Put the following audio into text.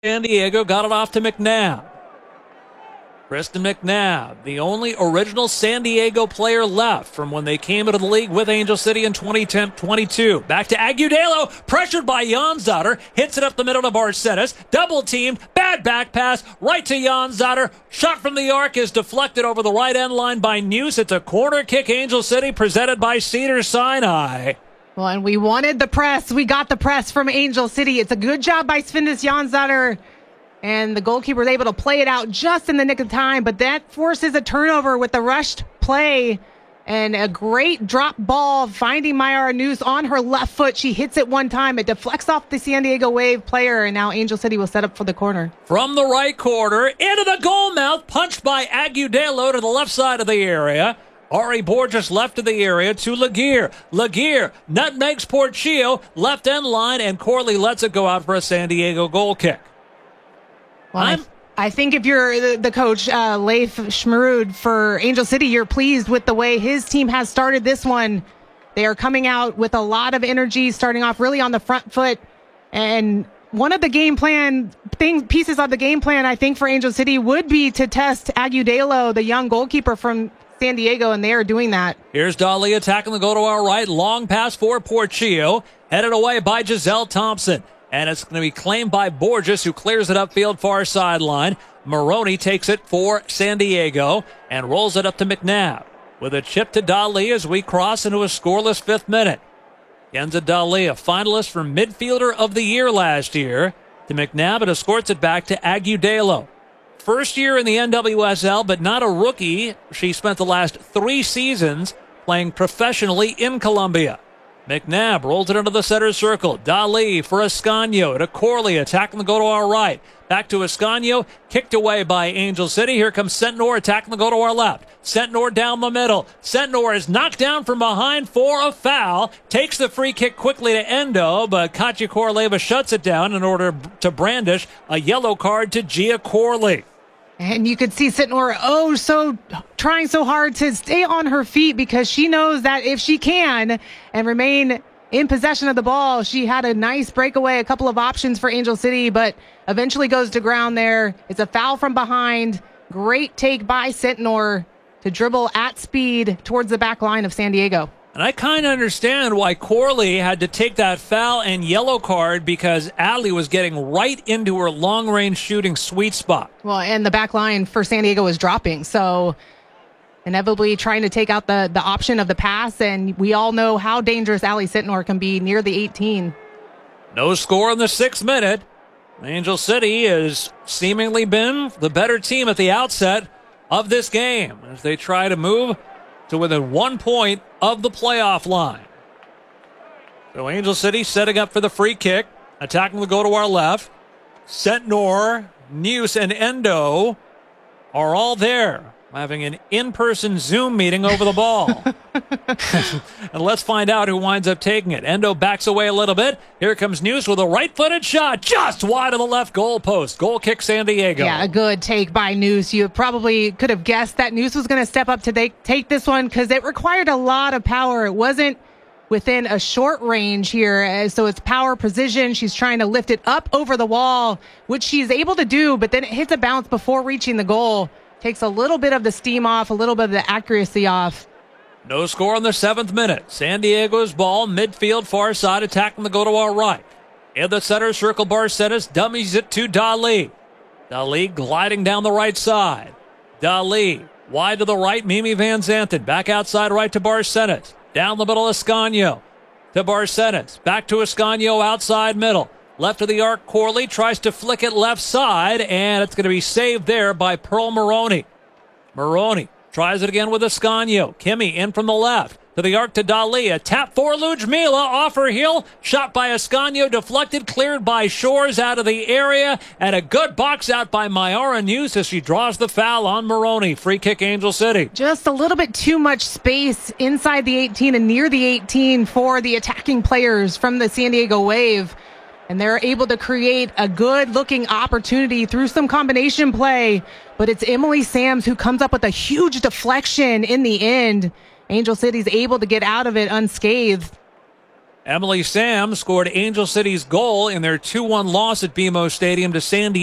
San Diego got it off to McNabb. Kristen McNabb, the only original San Diego player left from when they came into the league with Angel City in 2022. Back to Agudelo, pressured by Jansdotter, hits it up the middle to Barcenas, double teamed, bad back pass, right to Jansdotter, shot from the arc is deflected over the right end line by Neuse. It's a corner kick, Angel City, presented by Cedars-Sinai. Well, and we wanted the press. We got the press from Angel City. It's a good job by Svindis Jansdotter. And the goalkeeper was able to play it out just in the nick of time, but that forces a turnover with the rushed play and a great drop ball finding Mayara Neuse on her left foot. She hits it one time. It deflects off the San Diego Wave player, and now Angel City will set up for the corner. From the right corner, into the goal mouth, punched by Agudelo to the left side of the area. Ari Borges left of the area to Laguerre. Laguerre nutmegs Portillo, left end line, and Corley lets it go out for a San Diego goal kick. Well, I think if you're the coach, Leif Schmerud for Angel City, you're pleased with the way his team has started this one. They are coming out with a lot of energy, starting off really on the front foot. And one of the game plan pieces of the game plan, I think, for Angel City would be to test Agudelo, the young goalkeeper from San Diego, and they are doing that. Here's Dali attacking the goal to our right. Long pass for Portillo, headed away by Giselle Thompson. And it's going to be claimed by Borges, who clears it upfield far sideline. Maroney takes it for San Diego and rolls it up to McNabb. With a chip to Dali as we cross into a scoreless fifth minute. Kenza Dali, a finalist for Midfielder of the Year last year, to McNabb, and escorts it back to Agudelo. First year in the NWSL, but not a rookie. She spent the last 3 seasons playing professionally in Colombia. McNabb rolls it into the center circle. Dali for Ascanio to Corley, attacking the goal to our right. Back to Ascanio, kicked away by Angel City. Here comes Sentnor attacking the goal to our left. Sentnor down the middle. Sentnor is knocked down from behind for a foul. Takes the free kick quickly to Endo, but Katya Korleva shuts it down in order to brandish a yellow card to Gia Corley. And you could see Sitnor, trying so hard to stay on her feet, because she knows that if she can and remain in possession of the ball, she had a nice breakaway, a couple of options for Angel City, but eventually goes to ground there. It's a foul from behind. Great take by Sitnor to dribble at speed towards the back line of San Diego. And I kind of understand why Corley had to take that foul and yellow card, because Adley was getting right into her long-range shooting sweet spot. Well, and the back line for San Diego was dropping, so inevitably trying to take out the option of the pass, and we all know how dangerous Allie Sitnor can be near the 18. No score in the 6th minute. Angel City has seemingly been the better team at the outset of this game as they try to move to within 1 point of the playoff line. So Angel City setting up for the free kick, attacking the goal to our left. Sentnor, Neuse, and Endo are all there, having an in-person Zoom meeting over the ball. And let's find out who winds up taking it. Endo backs away a little bit. Here comes Neuse with a right-footed shot, just wide of the left goal post. Goal kick, San Diego. Yeah, a good take by Neuse. You probably could have guessed that Neuse was going to step up to take this one, because it required a lot of power. It wasn't within a short range here, so it's power, precision. She's trying to lift it up over the wall, which she's able to do, but then it hits a bounce before reaching the goal. Takes a little bit of the steam off, a little bit of the accuracy off. No score in the 7th minute. San Diego's ball, midfield, far side, attacking the goal to our right. In the center circle, Barcenas dummies it to Dali. Dali gliding down the right side. Dali wide to the right, Mimi Van Zanten. Back outside right to Barcenas. Down the middle, Ascanio to Barcenas. Back to Ascanio, outside middle. Left of the arc, Corley tries to flick it left side, and it's going to be saved there by Pearl Maroney. Maroney tries it again with Ascanio. Kimmy in from the left. To the arc to Dali. A tap for Ludmila. Off her heel. Shot by Ascanio. Deflected. Cleared by Shores out of the area. And a good box out by Mayara Neuse as she draws the foul on Maroney. Free kick, Angel City. Just a little bit too much space inside the 18 and near the 18 for the attacking players from the San Diego Wave. And they're able to create a good-looking opportunity through some combination play. But it's Emily Sams who comes up with a huge deflection in the end. Angel City's able to get out of it unscathed. Emily Sam scored Angel City's goal in their 2-1 loss at BMO Stadium to San Diego.